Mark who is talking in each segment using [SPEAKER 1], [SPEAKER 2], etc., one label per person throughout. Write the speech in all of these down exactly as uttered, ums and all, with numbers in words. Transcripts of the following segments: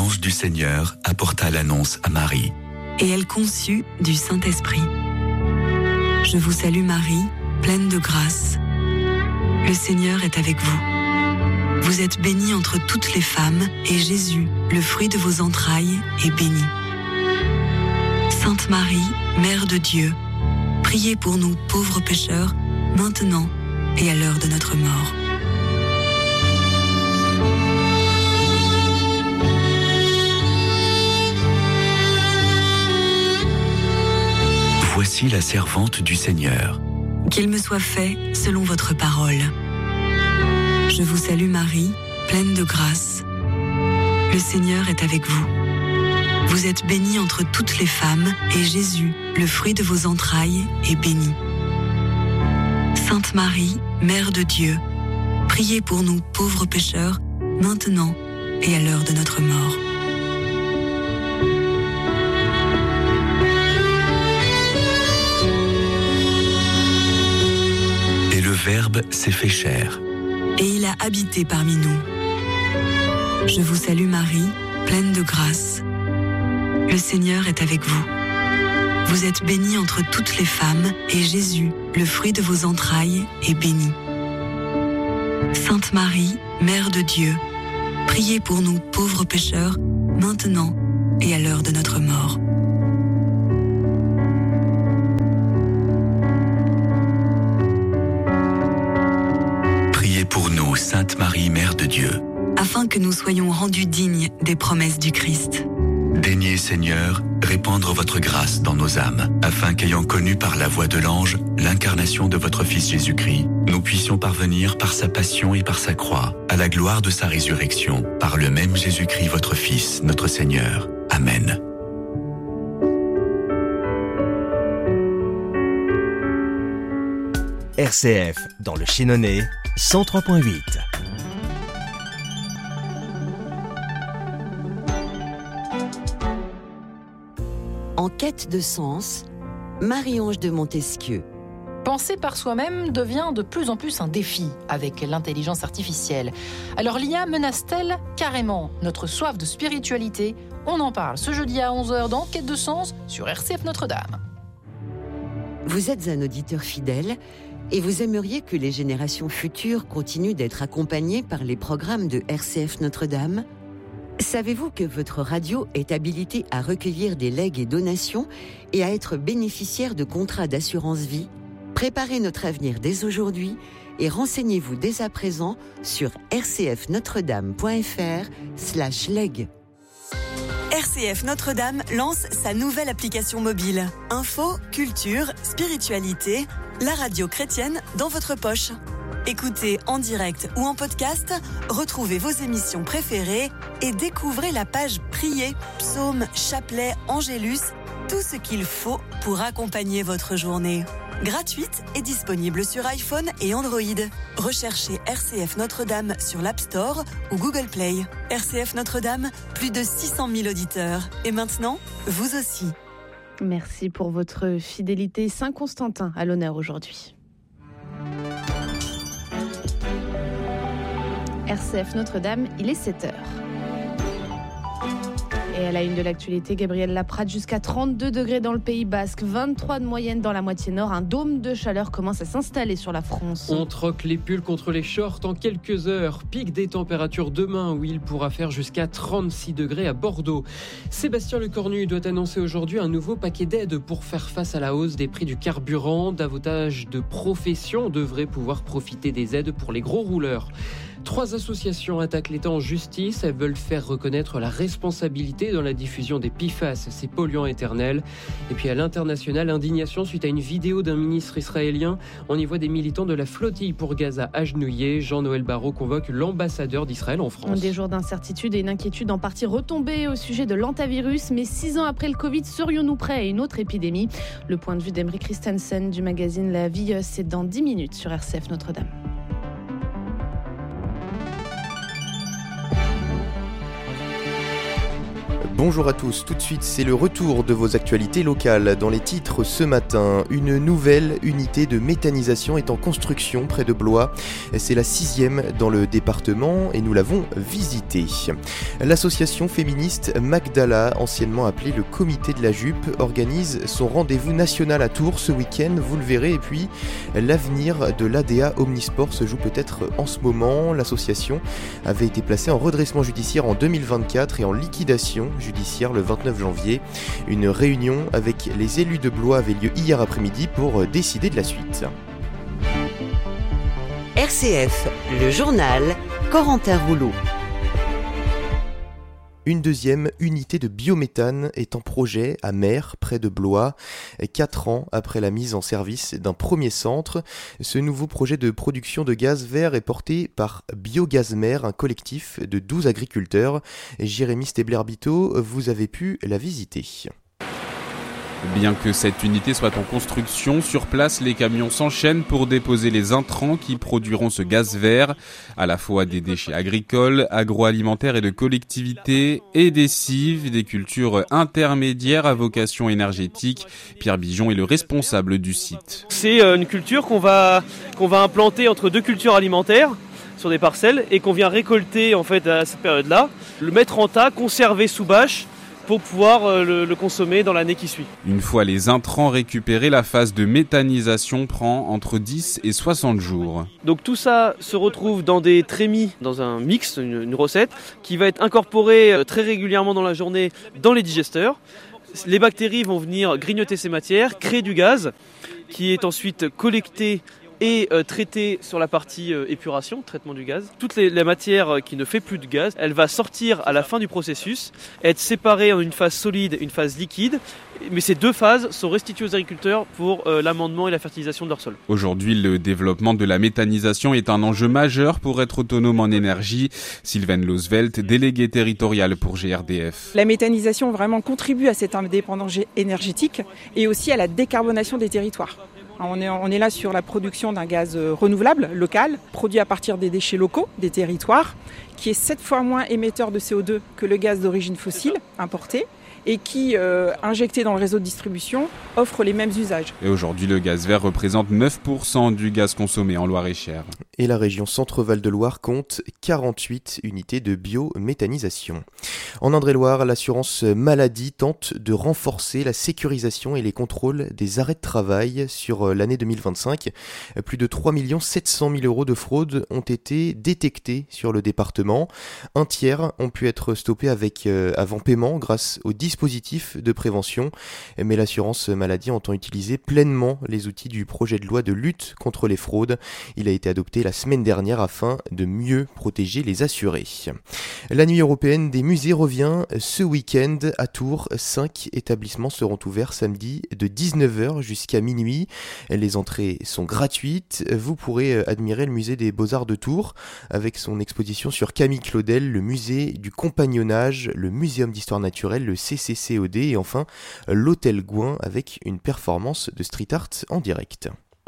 [SPEAKER 1] l'ange du Seigneur apporta l'annonce à Marie.
[SPEAKER 2] Et elle conçut du Saint-Esprit. Je vous salue Marie, pleine de grâce. Le Seigneur est avec vous. Vous êtes bénie entre toutes les femmes, et Jésus, le fruit de vos entrailles, est béni. Sainte Marie, Mère de Dieu, priez pour nous pauvres pécheurs, maintenant et à l'heure de notre mort.
[SPEAKER 1] Voici la servante du Seigneur.
[SPEAKER 2] Qu'il me soit fait selon votre parole. Je vous salue Marie, pleine de grâce. Le Seigneur est avec vous. Vous êtes bénie entre toutes les femmes, et Jésus, le fruit de vos entrailles, est béni. Sainte Marie, Mère de Dieu, priez pour nous pauvres pécheurs, maintenant et à l'heure de notre mort.
[SPEAKER 1] Et le Verbe s'est fait chair.
[SPEAKER 2] Et il a habité parmi nous. Je vous salue Marie, pleine de grâce. Le Seigneur est avec vous. Vous êtes bénie entre toutes les femmes, et Jésus, le fruit de vos entrailles, est béni. Sainte Marie, Mère de Dieu, priez pour nous pauvres pécheurs, maintenant et à l'heure de notre mort.
[SPEAKER 1] Pour nous, Sainte Marie, Mère de Dieu,
[SPEAKER 2] afin que nous soyons rendus dignes des promesses du Christ.
[SPEAKER 1] Daignez, Seigneur, répandre votre grâce dans nos âmes, afin qu'ayant connu par la voix de l'ange l'incarnation de votre Fils Jésus-Christ, nous puissions parvenir par sa passion et par sa croix à la gloire de sa résurrection, par le même Jésus-Christ, votre Fils, notre Seigneur. Amen.
[SPEAKER 3] R C F dans le Chinonais, cent trois point huit.
[SPEAKER 4] En quête de sens, Marie-Ange de Montesquieu.
[SPEAKER 5] Penser par soi-même devient de plus en plus un défi avec l'intelligence artificielle. Alors l'I A menace-t-elle carrément notre soif de spiritualité ? On en parle ce jeudi à onze heures dans Quête de sens sur R C F Notre-Dame.
[SPEAKER 4] Vous êtes un auditeur fidèle et vous aimeriez que les générations futures continuent d'être accompagnées par les programmes de R C F Notre-Dame ? Savez-vous que votre radio est habilitée à recueillir des legs et donations et à être bénéficiaire de contrats d'assurance vie ? Préparez notre avenir dès aujourd'hui et renseignez-vous dès à présent sur rcfnotredame.fr slash leg.
[SPEAKER 2] R C F Notre-Dame lance sa nouvelle application mobile. Info, culture, spiritualité, la radio chrétienne dans votre poche. Écoutez en direct ou en podcast, retrouvez vos émissions préférées et découvrez la page Prier, Psaumes, Chapelet, Angélus, tout ce qu'il faut pour accompagner votre journée. Gratuite et disponible sur iPhone et Android. Recherchez R C F Notre-Dame sur l'App Store ou Google Play. R C F Notre-Dame, plus de six cent mille auditeurs. Et maintenant, vous aussi.
[SPEAKER 6] Merci pour votre fidélité. Saint-Constantin à l'honneur aujourd'hui. R C F Notre-Dame, il est sept heures. Et à la une de l'actualité, Gabriel Laprade, jusqu'à trente-deux degrés dans le Pays Basque, vingt-trois de moyenne dans la moitié nord. Un dôme de chaleur commence à s'installer sur la France.
[SPEAKER 7] On troque les pulls contre les shorts en quelques heures. Pic des températures demain où il pourra faire jusqu'à trente-six degrés à Bordeaux. Sébastien Lecornu doit annoncer aujourd'hui un nouveau paquet d'aides pour faire face à la hausse des prix du carburant. Davantage de professions devraient pouvoir profiter des aides pour les gros rouleurs. Trois associations attaquent l'État en justice. Elles veulent faire reconnaître la responsabilité dans la diffusion des P F A S, ces polluants éternels. Et puis à l'international, indignation suite à une vidéo d'un ministre israélien. On y voit des militants de la flottille pour Gaza agenouillés. Jean-Noël Barrot convoque l'ambassadeur d'Israël en France.
[SPEAKER 6] Des jours d'incertitude et une inquiétude en partie retombée au sujet de l'antavirus. Mais six ans après le Covid, serions-nous prêts à une autre épidémie ? Le point de vue d'Emery Christensen du magazine La Vie, c'est dans dix minutes sur R C F Notre-Dame.
[SPEAKER 8] Bonjour à tous, tout de suite c'est le retour de vos actualités locales. Dans les titres ce matin, une nouvelle unité de méthanisation est en construction près de Blois. C'est la sixième dans le département et nous l'avons visitée. L'association féministe Magdala, anciennement appelée le Comité de la Jupe, organise son rendez-vous national à Tours ce week-end, vous le verrez. Et puis l'avenir de l'A D A Omnisport se joue peut-être en ce moment. L'association avait été placée en redressement judiciaire en deux mille vingt-quatre et en liquidation judiciaire le vingt-neuf janvier. Une réunion avec les élus de Blois avait lieu hier après-midi pour décider de la suite.
[SPEAKER 4] R C F, le journal, Corentin Rouleau.
[SPEAKER 8] Une deuxième unité de biométhane est en projet à Mer, près de Blois, quatre ans après la mise en service d'un premier centre. Ce nouveau projet de production de gaz vert est porté par Biogazmer, un collectif de douze agriculteurs. Jérémy Stebler-Bito, vous avez pu la visiter.
[SPEAKER 9] Bien que cette unité soit en construction, sur place, les camions s'enchaînent pour déposer les intrants qui produiront ce gaz vert, à la fois des déchets agricoles, agroalimentaires et de collectivités, et des cives, des cultures intermédiaires à vocation énergétique. Pierre Bijon est le responsable du site.
[SPEAKER 10] C'est une culture qu'on va, qu'on va implanter entre deux cultures alimentaires sur des parcelles et qu'on vient récolter en fait à cette période-là, le mettre en tas, conserver sous bâche, pour pouvoir le, le consommer dans l'année qui suit.
[SPEAKER 9] Une fois les intrants récupérés, la phase de méthanisation prend entre dix et soixante jours.
[SPEAKER 10] Donc tout ça se retrouve dans des trémies, dans un mix, une, une recette, qui va être incorporée très régulièrement dans la journée dans les digesteurs. Les bactéries vont venir grignoter ces matières, créer du gaz, qui est ensuite collecté et euh, traité sur la partie euh, épuration, traitement du gaz. Toute les, la matière qui ne fait plus de gaz, elle va sortir à la fin du processus, être séparée en une phase solide et une phase liquide, mais ces deux phases sont restituées aux agriculteurs pour euh, l'amendement et la fertilisation de leur sol.
[SPEAKER 9] Aujourd'hui, le développement de la méthanisation est un enjeu majeur pour être autonome en énergie. Sylvaine Losvelt, déléguée territoriale pour G R D F.
[SPEAKER 11] La méthanisation vraiment contribue à cette indépendance énergétique et aussi à la décarbonation des territoires. On est, on est là sur la production d'un gaz renouvelable, local, produit à partir des déchets locaux, des territoires, qui est sept fois moins émetteur de C O deux que le gaz d'origine fossile importé et qui, euh, injecté dans le réseau de distribution, offre les mêmes usages.
[SPEAKER 9] Et aujourd'hui, le gaz vert représente neuf pour cent du gaz consommé en Loir-et-Cher.
[SPEAKER 8] Et la région Centre-Val de Loire compte quarante-huit unités de biométhanisation. En Indre-et-Loire, l'assurance maladie tente de renforcer la sécurisation et les contrôles des arrêts de travail sur l'année deux mille vingt-cinq. Plus de trois millions sept cent mille euros de fraude ont été détectés sur le département. Un tiers ont pu être stoppés avec, euh, avant paiement grâce au dispositif de prévention. Mais l'assurance maladie entend utiliser pleinement les outils du projet de loi de lutte contre les fraudes. Il a été adopté la semaine dernière afin de mieux protéger les assurés. La nuit européenne des musées revient ce week-end à Tours. Cinq établissements seront ouverts samedi de dix-neuf heures jusqu'à minuit. Les entrées sont gratuites. Vous pourrez admirer le musée des Beaux-Arts de Tours avec son exposition sur Camille Claudel, le musée du compagnonnage, le muséum d'histoire naturelle, le C C C O D et enfin l'hôtel Gouin avec une performance de street art en direct.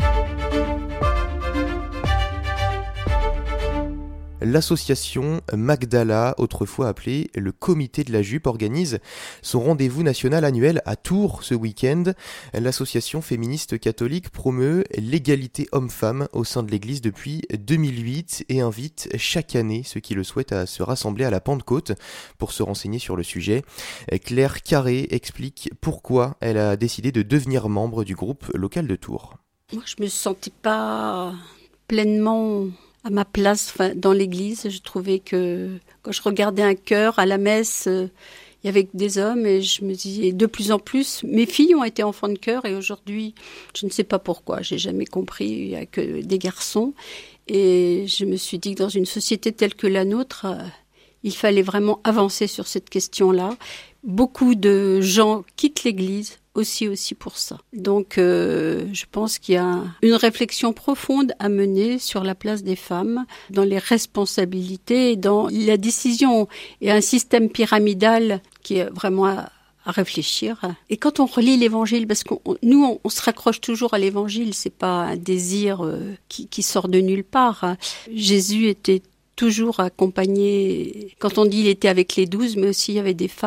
[SPEAKER 8] L'association Magdala, autrefois appelée le Comité de la Jupe, organise son rendez-vous national annuel à Tours ce week-end. L'association féministe catholique promeut l'égalité homme-femme au sein de l'Église depuis deux mille huit et invite chaque année ceux qui le souhaitent à se rassembler à la Pentecôte pour se renseigner sur le sujet. Claire Carré explique pourquoi elle a décidé de devenir membre du groupe local de Tours.
[SPEAKER 12] Moi, je me sentais pas pleinement à ma place dans l'église. Je trouvais que quand je regardais un chœur à la messe, euh, il y avait des hommes et je me disais de plus en plus, mes filles ont été enfants de chœur et aujourd'hui, je ne sais pas pourquoi, j'ai jamais compris, il n'y a que des garçons. Et je me suis dit que dans une société telle que la nôtre, euh, il fallait vraiment avancer sur cette question-là. Beaucoup de gens quittent l'église aussi aussi pour ça. Donc euh, je pense qu'il y a une réflexion profonde à mener sur la place des femmes dans les responsabilités, dans la décision et un système pyramidal qui est vraiment à, à réfléchir. Et quand on relit l'évangile, parce que nous on, on se raccroche toujours à l'évangile, c'est pas un désir euh, qui, qui sort de nulle part. Jésus était toujours accompagné, quand on dit il était avec les douze, mais aussi il y avait des femmes.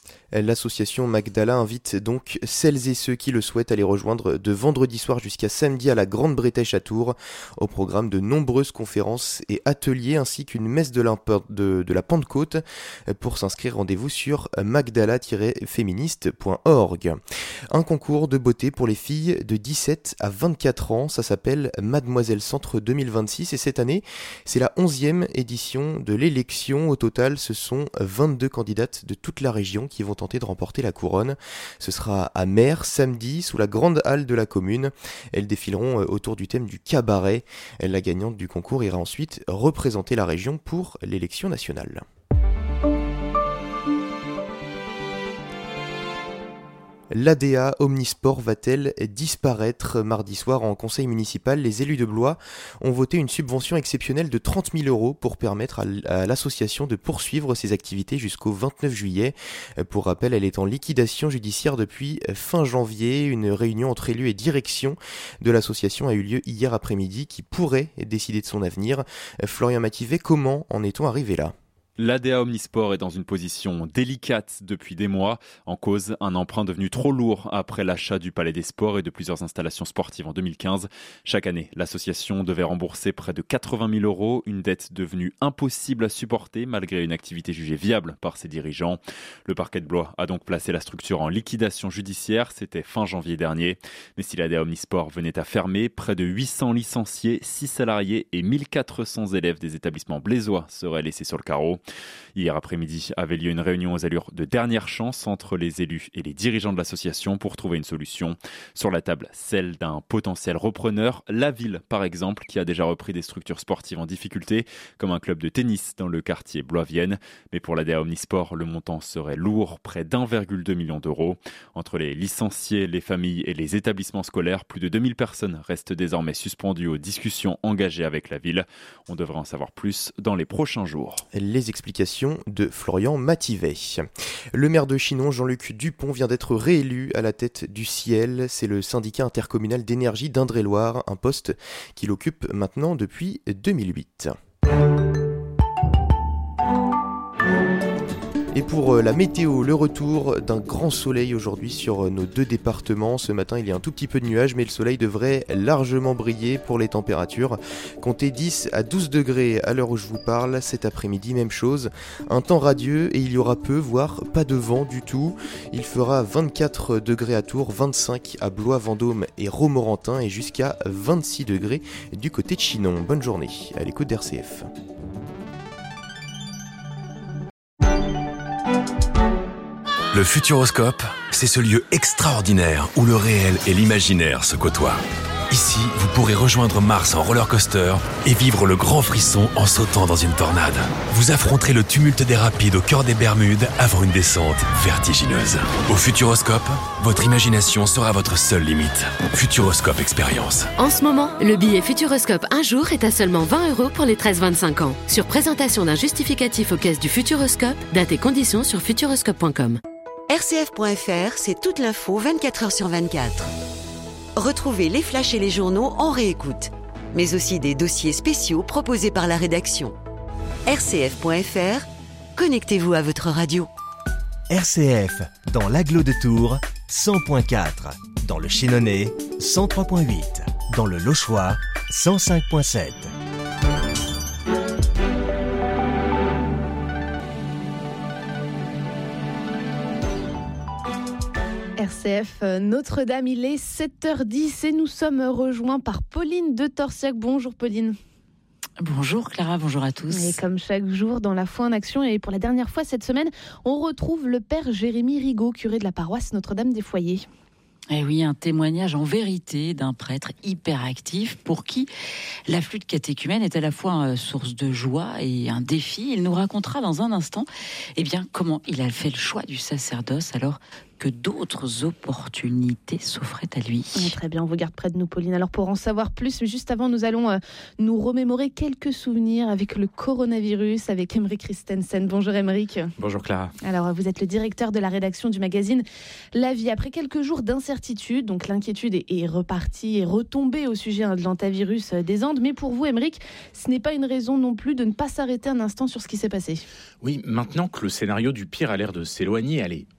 [SPEAKER 8] L'association Magdala invite donc celles et ceux qui le souhaitent à les rejoindre de vendredi soir jusqu'à samedi à la Grande Bretèche à Tours. Au programme de nombreuses conférences et ateliers ainsi qu'une messe de la, de, de la Pentecôte. Pour s'inscrire, rendez-vous sur magdala tiret féministe point org. Un concours de beauté pour les filles de dix-sept à vingt-quatre ans. Ça s'appelle Mademoiselle Centre deux mille vingt-six et cette année, c'est la onzième édition de l'élection. Au total, ce sont vingt-deux candidates de toute la région qui vont tenter de remporter la couronne. Ce sera à Mer, samedi, sous la grande halle de la commune. Elles défileront autour du thème du cabaret. La gagnante du concours ira ensuite représenter la région pour l'élection nationale. L'A D A Omnisport va-t-elle disparaître ? Mardi soir, en conseil municipal, les élus de Blois ont voté une subvention exceptionnelle de trente mille euros pour permettre à l'association de poursuivre ses activités jusqu'au vingt-neuf juillet. Pour rappel, elle est en liquidation judiciaire depuis fin janvier. Une réunion entre élus et direction de l'association a eu lieu hier après-midi qui pourrait décider de son avenir. Florian Mativet, comment en est-on arrivé là ?
[SPEAKER 13] L'A D A Omnisport est dans une position délicate depuis des mois. En cause, un emprunt devenu trop lourd après l'achat du Palais des Sports et de plusieurs installations sportives en deux mille quinze. Chaque année, l'association devait rembourser près de quatre-vingt mille euros, une dette devenue impossible à supporter malgré une activité jugée viable par ses dirigeants. Le parquet de Blois a donc placé la structure en liquidation judiciaire. C'était fin janvier dernier. Mais si l'A D A Omnisport venait à fermer, près de huit cents licenciés, six salariés et mille quatre cents élèves des établissements blésois seraient laissés sur le carreau. Hier après-midi avait lieu une réunion aux allures de dernière chance entre les élus et les dirigeants de l'association pour trouver une solution. Sur la table, celle d'un potentiel repreneur, la ville par exemple, qui a déjà repris des structures sportives en difficulté, comme un club de tennis dans le quartier Blois-Vienne. Mais pour l'A D A Omnisport, le montant serait lourd, près d'un virgule deux million d'euros. Entre les licenciés, les familles et les établissements scolaires, plus de deux mille personnes restent désormais suspendues aux discussions engagées avec la ville. On devrait en savoir plus dans les prochains jours.
[SPEAKER 8] Les explications de Florian Mativet. Le maire de Chinon, Jean-Luc Dupont, vient d'être réélu à la tête du Ciel. C'est le syndicat intercommunal d'énergie d'Indre-et-Loire, un poste qu'il occupe maintenant depuis deux mille huit. Et pour la météo, le retour d'un grand soleil aujourd'hui sur nos deux départements. Ce matin, il y a un tout petit peu de nuages, mais le soleil devrait largement briller pour les températures. Comptez dix à douze degrés à l'heure où je vous parle. Cet après-midi, même chose. Un temps radieux et il y aura peu, voire pas de vent du tout. Il fera vingt-quatre degrés à Tours, vingt-cinq à Blois, Vendôme et Romorantin et jusqu'à vingt-six degrés du côté de Chinon. Bonne journée à l'écoute d'R C F.
[SPEAKER 14] Le Futuroscope, c'est ce lieu extraordinaire où le réel et l'imaginaire se côtoient. Ici, vous pourrez rejoindre Mars en roller coaster et vivre le grand frisson en sautant dans une tornade. Vous affronterez le tumulte des rapides au cœur des Bermudes avant une descente vertigineuse. Au Futuroscope, votre imagination sera votre seule limite. Futuroscope Expérience.
[SPEAKER 15] En ce moment, le billet Futuroscope un jour est à seulement vingt euros pour les treize vingt-cinq ans. Sur présentation d'un justificatif aux caisses du Futuroscope, date et conditions sur futuroscope point com.
[SPEAKER 4] R C F point F R, c'est toute l'info vingt-quatre heures sur vingt-quatre. Retrouvez les flashs et les journaux en réécoute, mais aussi des dossiers spéciaux proposés par la rédaction. R C F point F R, connectez-vous à votre radio.
[SPEAKER 3] R C F, dans l'agglo de Tours, cent point quatre. Dans le Chinonais, cent trois point huit. Dans le Lochois, cent cinq point sept.
[SPEAKER 6] R C F Notre-Dame, il est sept heures dix et nous sommes rejoints par Pauline de Torsiac. Bonjour Pauline.
[SPEAKER 16] Bonjour Clara, bonjour à tous.
[SPEAKER 6] Et comme chaque jour dans la foi en action, et pour la dernière fois cette semaine, on retrouve le père Jérémy Rigaud, curé de la paroisse Notre-Dame des Foyers.
[SPEAKER 16] Eh oui, un témoignage en vérité d'un prêtre hyper actif pour qui la flûte catéchumène est à la fois source de joie et un défi. Il nous racontera dans un instant eh bien, comment il a fait le choix du sacerdoce alors que d'autres opportunités s'offraient à lui.
[SPEAKER 6] Oui, très bien, on vous garde près de nous, Pauline. Alors pour en savoir plus, juste avant, nous allons euh, nous remémorer quelques souvenirs avec le coronavirus, avec Émeric Christensen. Bonjour Émeric.
[SPEAKER 17] Bonjour Clara.
[SPEAKER 6] Alors vous êtes le directeur de la rédaction du magazine La Vie. Après quelques jours d'incertitude, donc l'inquiétude est, est repartie et retombée au sujet hein, de l'antavirus des Andes. Mais pour vous, Émeric, ce n'est pas une raison non plus de ne pas s'arrêter un instant sur ce qui s'est passé.
[SPEAKER 17] Oui, maintenant que le scénario du pire a l'air de s'éloigner, allez,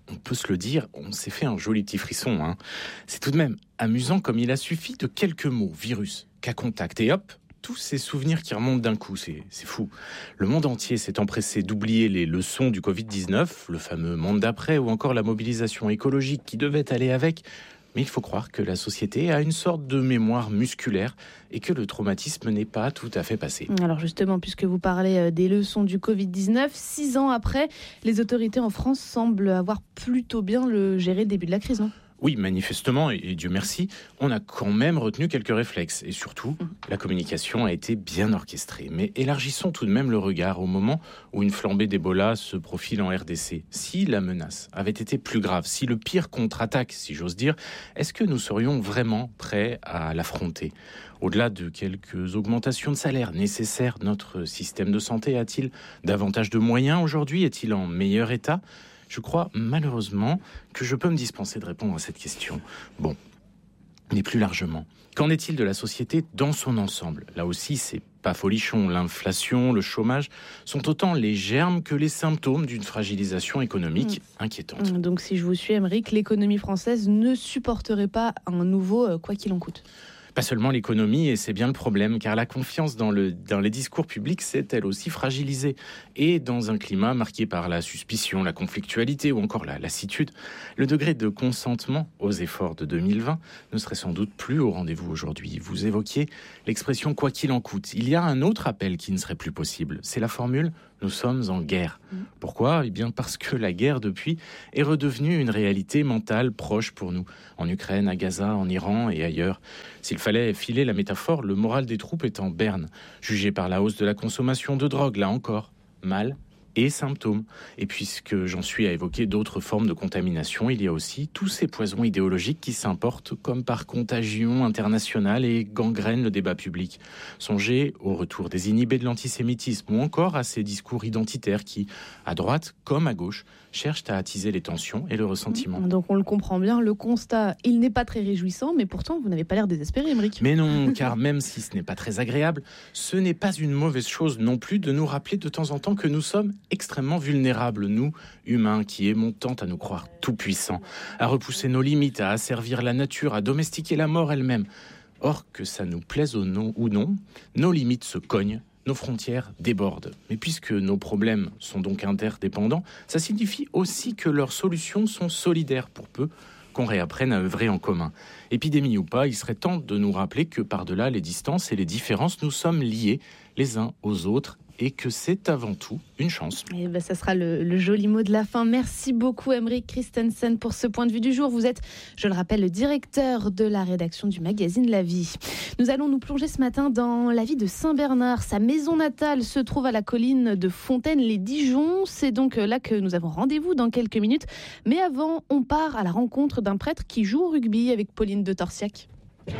[SPEAKER 17] on peut se le dire, on s'est fait un joli petit frisson. Hein. C'est tout de même amusant comme il a suffi de quelques mots, virus, cas contact, et hop, tous ces souvenirs qui remontent d'un coup, c'est, c'est fou. Le monde entier s'est empressé d'oublier les leçons du covid dix-neuf, le fameux monde d'après, ou encore la mobilisation écologique qui devait aller avec. Mais il faut croire que la société a une sorte de mémoire musculaire et que le traumatisme n'est pas tout à fait passé.
[SPEAKER 6] Alors justement, puisque vous parlez des leçons du covid dix-neuf, six ans après, les autorités en France semblent avoir plutôt bien le géré le début de la crise, non ?
[SPEAKER 17] Oui, manifestement, et Dieu merci, on a quand même retenu quelques réflexes. Et surtout, la communication a été bien orchestrée. Mais élargissons tout de même le regard au moment où une flambée d'Ebola se profile en R D C. Si la menace avait été plus grave, si le pire contre-attaque, si j'ose dire, est-ce que nous serions vraiment prêts à l'affronter ? Au-delà de quelques augmentations de salaire nécessaires, notre système de santé a-t-il davantage de moyens aujourd'hui ? Est-il en meilleur état ? Je crois malheureusement que je peux me dispenser de répondre à cette question. Bon, mais plus largement, qu'en est-il de la société dans son ensemble ? Là aussi, c'est pas folichon. L'inflation, le chômage sont autant les germes que les symptômes d'une fragilisation économique mmh. inquiétante.
[SPEAKER 6] Donc si je vous suis, Aymeric, l'économie française ne supporterait pas un nouveau quoi qu'il en coûte.
[SPEAKER 17] Pas seulement l'économie, et c'est bien le problème, car la confiance dans, le, dans les discours publics s'est elle aussi fragilisée. Et dans un climat marqué par la suspicion, la conflictualité ou encore la lassitude, le degré de consentement aux efforts de deux mille vingt ne serait sans doute plus au rendez-vous aujourd'hui. Vous évoquiez l'expression « quoi qu'il en coûte ». Il y a un autre appel qui ne serait plus possible, c'est la formule « nous sommes en guerre ». Pourquoi ? Eh bien parce que la guerre, depuis, est redevenue une réalité mentale proche pour nous, en Ukraine, à Gaza, en Iran et ailleurs. S'il fallait filer la métaphore, le moral des troupes est en berne, jugé par la hausse de la consommation de drogue, là encore, mal et symptômes. Et puisque j'en suis à évoquer d'autres formes de contamination, il y a aussi tous ces poisons idéologiques qui s'importent comme par contagion internationale et gangrènent le débat public. Songez au retour des inhibés de l'antisémitisme ou encore à ces discours identitaires qui, à droite comme à gauche, cherchent à attiser les tensions et le ressentiment.
[SPEAKER 6] Donc on le comprend bien, le constat, il n'est pas très réjouissant, mais pourtant vous n'avez pas l'air désespéré, Aymeric.
[SPEAKER 17] Mais non, car même si ce n'est pas très agréable, ce n'est pas une mauvaise chose non plus de nous rappeler de temps en temps que nous sommes extrêmement vulnérables, nous, humains, qui aimons tant à nous croire tout-puissants, à repousser nos limites, à asservir la nature, à domestiquer la mort elle-même. Or, que ça nous plaise ou non, ou non, nos limites se cognent, nos frontières débordent. Mais puisque nos problèmes sont donc interdépendants, ça signifie aussi que leurs solutions sont solidaires pour peu qu'on réapprenne à œuvrer en commun. Épidémie ou pas, il serait temps de nous rappeler que par-delà les distances et les différences, nous sommes liés les uns aux autres et que c'est avant tout une chance.
[SPEAKER 6] Et ben, ça sera le, le joli mot de la fin. Merci beaucoup, Aymeric Christensen, pour ce point de vue du jour. Vous êtes, je le rappelle, le directeur de la rédaction du magazine La Vie. Nous allons nous plonger ce matin dans la vie de Saint-Bernard. Sa maison natale se trouve à la colline de Fontaine-les-Dijon. C'est donc là que nous avons rendez-vous dans quelques minutes. Mais avant, on part à la rencontre d'un prêtre qui joue au rugby avec Pauline de Torsiac.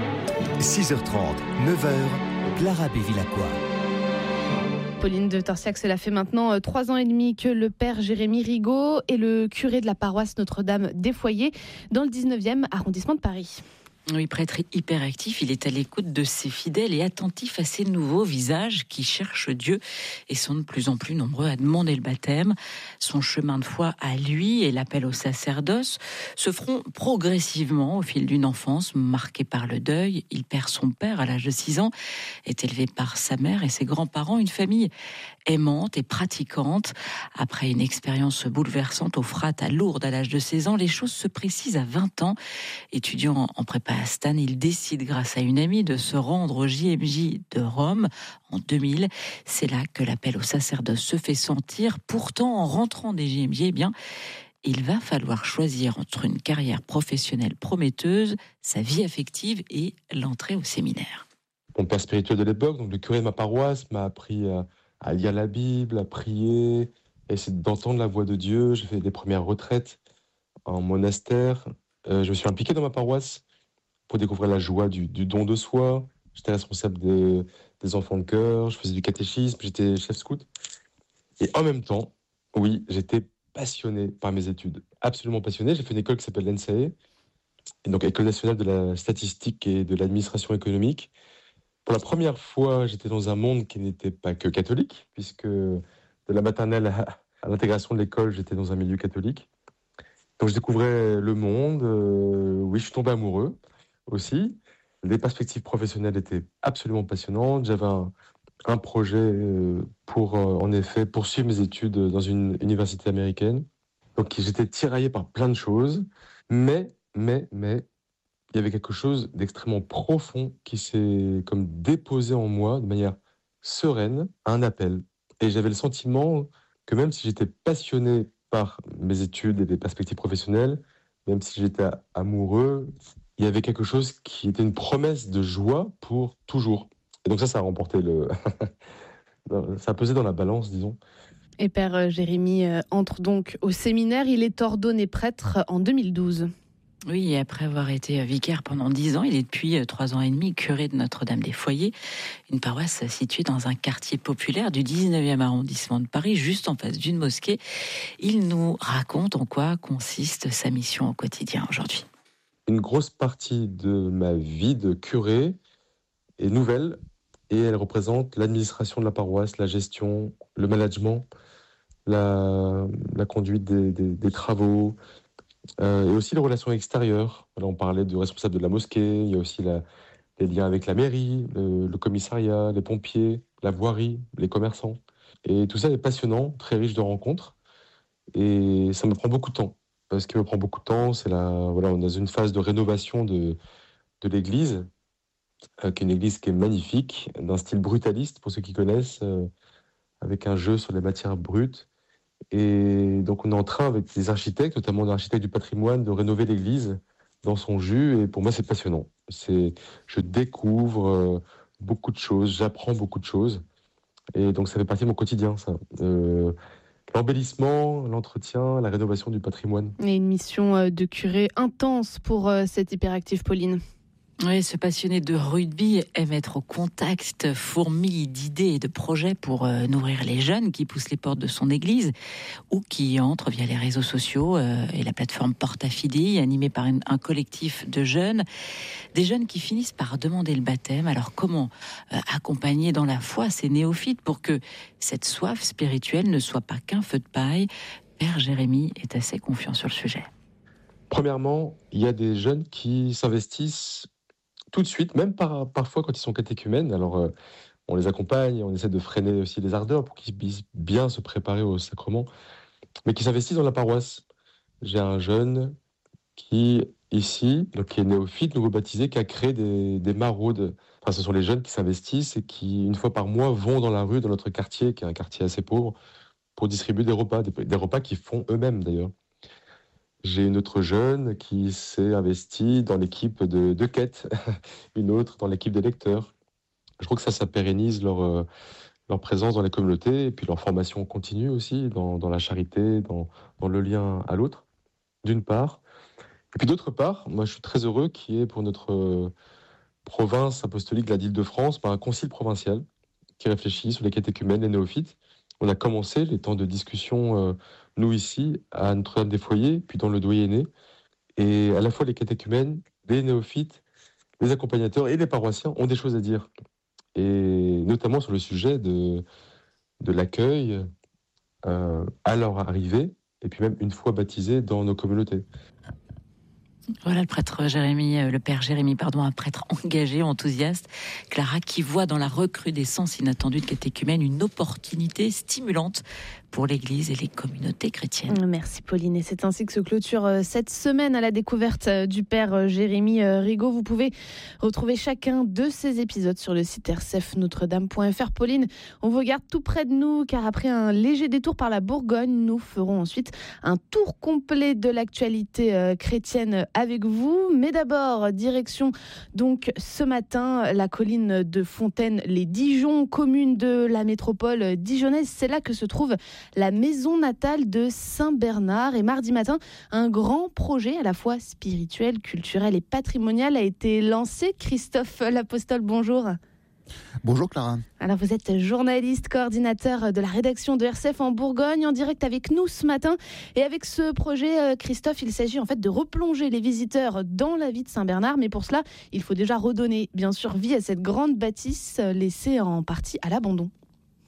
[SPEAKER 3] six heures trente, neuf heures, Clara Bévilacqua.
[SPEAKER 6] Pauline de Torsiac, cela fait maintenant trois ans et demi que le père Jérémy Rigaud est le curé de la paroisse Notre-Dame des Foyers dans le dix-neuvième arrondissement de Paris.
[SPEAKER 16] Oui, prêtre hyperactif, il est à l'écoute de ses fidèles et attentif à ces nouveaux visages qui cherchent Dieu et sont de plus en plus nombreux à demander le baptême. Son chemin de foi à lui et l'appel au sacerdoce se feront progressivement au fil d'une enfance marquée par le deuil. Il perd son père à l'âge de six ans, est élevé par sa mère et ses grands-parents, une famille aimante et pratiquante. Après une expérience bouleversante au Frat à Lourdes à l'âge de seize ans, les choses se précisent à vingt ans. Étudiant en prépa à Stan, il décide grâce à une amie de se rendre au J M J de Rome en deux mille. C'est là que l'appel au sacerdoce se fait sentir. Pourtant, en rentrant des J M J, eh bien, il va falloir choisir entre une carrière professionnelle prometteuse, sa vie affective et l'entrée au séminaire.
[SPEAKER 18] Mon père spirituel de l'époque, donc le curé de ma paroisse, m'a appris à, à lire la Bible, à prier, à essayer d'entendre la voix de Dieu. J'ai fait des premières retraites en monastère. Euh, je me suis impliqué dans ma paroisse pour découvrir la joie du, du don de soi. J'étais responsable de, des enfants de chœur, je faisais du catéchisme, j'étais chef scout. Et en même temps, oui, j'étais passionné par mes études, absolument passionné. J'ai fait une école qui s'appelle l'E N S A E, et donc École nationale de la statistique et de l'administration économique. Pour la première fois, j'étais dans un monde qui n'était pas que catholique, puisque de la maternelle à, à l'intégration de l'école, j'étais dans un milieu catholique. Donc je découvrais le monde, euh, oui, je suis tombé amoureux aussi. Les perspectives professionnelles étaient absolument passionnantes. J'avais un, un projet euh, pour, euh, en effet, poursuivre mes études dans une université américaine. Donc j'étais tiraillé par plein de choses, mais, mais, mais, il y avait quelque chose d'extrêmement profond qui s'est comme déposé en moi de manière sereine, un appel. Et j'avais le sentiment que même si j'étais passionné par mes études et des perspectives professionnelles, même si j'étais amoureux, il y avait quelque chose qui était une promesse de joie pour toujours. Et donc ça, ça a remporté le... ça a pesé dans la balance, disons.
[SPEAKER 6] Et Père Jérémy entre donc au séminaire. Il est ordonné prêtre en deux mille douze.
[SPEAKER 16] Oui, et après avoir été vicaire pendant dix ans, il est depuis trois ans et demi curé de Notre-Dame-des-Foyers, une paroisse située dans un quartier populaire du dix-neuvième arrondissement de Paris, juste en face d'une mosquée. Il nous raconte en quoi consiste sa mission au quotidien aujourd'hui.
[SPEAKER 18] Une grosse partie de ma vie de curé est nouvelle et elle représente l'administration de la paroisse, la gestion, le management, la, la conduite des, des, des travaux, Euh, et aussi les relations extérieures. Là, on parlait du responsable de la mosquée, il y a aussi la, les liens avec la mairie, le, le commissariat, les pompiers, la voirie, les commerçants. Et tout ça est passionnant, très riche de rencontres. Et ça me prend beaucoup de temps. Ce qui me prend beaucoup de temps, c'est la, voilà, on est dans une phase de rénovation de, de l'église, euh, qui est une église qui est magnifique, d'un style brutaliste, pour ceux qui connaissent, euh, avec un jeu sur les matières brutes. Et donc on est en train avec des architectes, notamment l'architecte du patrimoine, de rénover l'église dans son jus. Et pour moi c'est passionnant. C'est, je découvre euh, beaucoup de choses, j'apprends beaucoup de choses. Et donc ça fait partie de mon quotidien, ça. Euh, l'embellissement, l'entretien, la rénovation du patrimoine.
[SPEAKER 6] Et une mission de curé intense pour cette hyperactive Pauline.
[SPEAKER 16] Oui, ce passionné de rugby aime être au contact, fourmille d'idées et de projets pour euh, nourrir les jeunes qui poussent les portes de son église ou qui entrent via les réseaux sociaux euh, et la plateforme Porta Fidei, animée par une, un collectif de jeunes. Des jeunes qui finissent par demander le baptême. Alors comment euh, accompagner dans la foi ces néophytes pour que cette soif spirituelle ne soit pas qu'un feu de paille? Père Jérémy est assez confiant sur le sujet.
[SPEAKER 18] Premièrement, il y a des jeunes qui s'investissent tout de suite, même par, parfois quand ils sont catéchumènes. Alors, euh, on les accompagne, on essaie de freiner aussi les ardeurs pour qu'ils puissent bien se préparer au sacrement, mais qui s'investissent dans la paroisse. J'ai un jeune qui, ici, donc, qui est néophyte, nouveau baptisé, qui a créé des, des maraudes. Enfin, ce sont les jeunes qui s'investissent et qui, une fois par mois, vont dans la rue, dans notre quartier, qui est un quartier assez pauvre, pour distribuer des repas, des, des repas qu'ils font eux-mêmes d'ailleurs. J'ai une autre jeune qui s'est investie dans l'équipe de, de quête, une autre dans l'équipe des lecteurs. Je crois que ça, ça pérennise leur, euh, leur présence dans les communautés et puis leur formation continue aussi dans, dans la charité, dans, dans le lien à l'autre, d'une part. Et puis d'autre part, moi je suis très heureux qu'il y ait pour notre euh, province apostolique, la d'Île-de-France, un concile provincial qui réfléchit sur les catéchumènes, les néophytes. On a commencé les temps de discussion, euh, nous ici, à Notre-Dame-des-Foyers, puis dans le doyenné. Et à la fois les catéchumènes, les néophytes, les accompagnateurs et les paroissiens ont des choses à dire. Et notamment sur le sujet de, de l'accueil euh, à leur arrivée, et puis même une fois baptisés dans nos communautés.
[SPEAKER 16] Voilà le prêtre Jérémy, le père Jérémy, pardon, un prêtre engagé, enthousiaste. Clara, qui voit dans la recrudescence inattendue de catéchumènes une opportunité stimulante pour l'Église et les communautés chrétiennes.
[SPEAKER 6] Merci Pauline. Et c'est ainsi que se clôture cette semaine à la découverte du père Jérémy Rigaud. Vous pouvez retrouver chacun de ces épisodes sur le site r c f notre dame point f r. Pauline, on vous garde tout près de nous car après un léger détour par la Bourgogne, nous ferons ensuite un tour complet de l'actualité chrétienne avec vous. Mais d'abord, direction donc ce matin la colline de Fontaine-les-Dijon, commune de la métropole dijonnaise. C'est là que se trouve la maison natale de Saint-Bernard. Et mardi matin, un grand projet à la fois spirituel, culturel et patrimonial a été lancé. Christophe L'Apostole, bonjour.
[SPEAKER 19] Bonjour Clara.
[SPEAKER 6] Alors vous êtes journaliste, coordinateur de la rédaction de R C F en Bourgogne, en direct avec nous ce matin. Et avec ce projet, Christophe, il s'agit en fait de replonger les visiteurs dans la vie de Saint-Bernard. Mais pour cela, il faut déjà redonner bien sûr vie à cette grande bâtisse laissée en partie à l'abandon.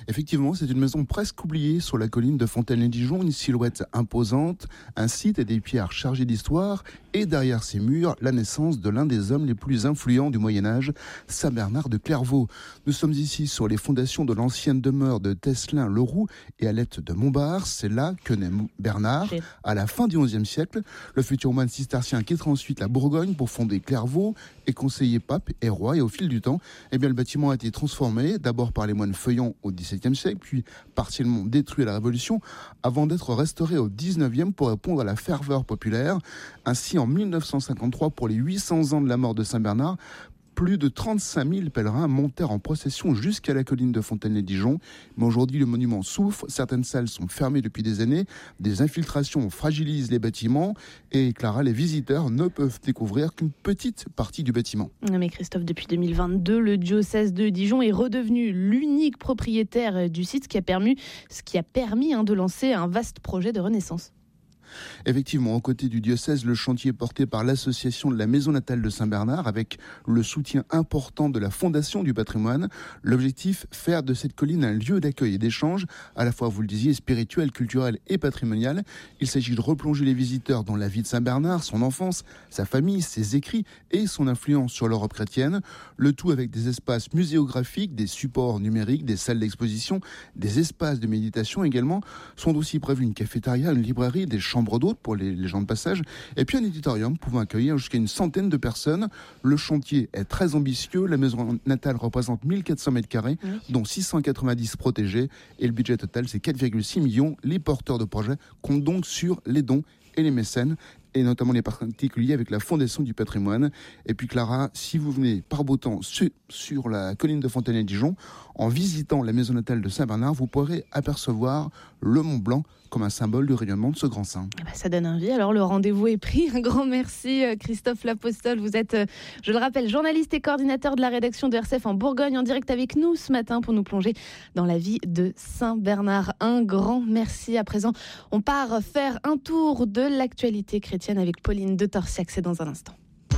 [SPEAKER 19] Effectivement, c'est une maison presque oubliée sur la colline de Fontaine-les-Dijon, une silhouette imposante, un site et des pierres chargées d'histoire, et derrière ces murs, la naissance de l'un des hommes les plus influents du Moyen-Âge, Saint Bernard de Clairvaux. Nous sommes ici sur les fondations de l'ancienne demeure de Tesselin-Leroux et Alette de Montbard. C'est là que naît Bernard, à la fin du onzième siècle. Le futur moine cistercien quittera ensuite la Bourgogne pour fonder Clairvaux et conseiller pape et roi. Et au fil du temps, eh bien, le bâtiment a été transformé, d'abord par les moines feuillants au dix-septième siècle, puis partiellement détruit à la Révolution, avant d'être restauré au dix-neuvième pour répondre à la ferveur populaire. Ainsi, en mille neuf cent cinquante-trois, pour les huit cents ans de la mort de Saint Bernard, plus de trente-cinq mille pèlerins montèrent en procession jusqu'à la colline de Fontaine-les-Dijon. Mais aujourd'hui, le monument souffre. Certaines salles sont fermées depuis des années. Des infiltrations fragilisent les bâtiments. Et Clara, les visiteurs ne peuvent découvrir qu'une petite partie du bâtiment.
[SPEAKER 6] Mais Christophe, depuis deux mille vingt-deux, le diocèse de Dijon est redevenu l'unique propriétaire du site, ce qui a permis, ce qui a permis hein, de lancer un vaste projet de renaissance.
[SPEAKER 19] Effectivement, aux côtés du diocèse, le chantier est porté par l'association de la Maison Natale de Saint-Bernard avec le soutien important de la Fondation du patrimoine. L'objectif, faire de cette colline un lieu d'accueil et d'échange, à la fois, vous le disiez, spirituel, culturel et patrimonial. Il s'agit de replonger les visiteurs dans la vie de Saint-Bernard, son enfance, sa famille, ses écrits et son influence sur l'Europe chrétienne. Le tout avec des espaces muséographiques, des supports numériques, des salles d'exposition, des espaces de méditation également. Sont aussi prévus une cafétéria, une librairie, des chambres d'hôtes pour les, les gens de passage, et puis un éditorium pouvant accueillir jusqu'à une centaine de personnes. Le chantier est très ambitieux. La maison natale représente mille quatre cents mètres carrés, oui. dont six cent quatre-vingt-dix protégés, et le budget total, c'est quatre virgule six millions. Les porteurs de projets comptent donc sur les dons et les mécènes, et notamment les particuliers avec la Fondation du patrimoine. Et puis Clara, si vous venez par beau temps sur, sur la colline de Fontaine-les-Dijon, en visitant la maison natale de Saint-Bernard, vous pourrez apercevoir le Mont Blanc comme un symbole du rayonnement de ce grand saint.
[SPEAKER 6] Eh ben, ça donne envie. Alors le rendez-vous est pris. Un grand merci Christophe L'Apostole. Vous êtes, je le rappelle, journaliste et coordinateur de la rédaction de R C F en Bourgogne, en direct avec nous ce matin pour nous plonger dans la vie de Saint Bernard. Un grand merci. À présent, on part faire un tour de l'actualité chrétienne avec Pauline de Torsiac. C'est dans un instant.